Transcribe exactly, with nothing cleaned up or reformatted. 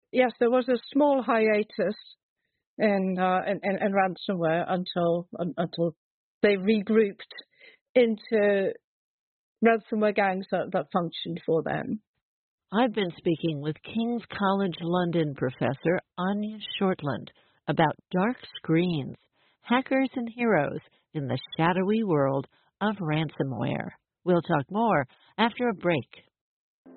yes, there was a small hiatus in uh, in, in, in ransomware until un, until they regrouped into ransomware gangs that, that functioned for them. I've been speaking with King's College London professor Anya Shortland about dark screens, hackers and heroes in the shadowy world of ransomware. We'll talk more after a break.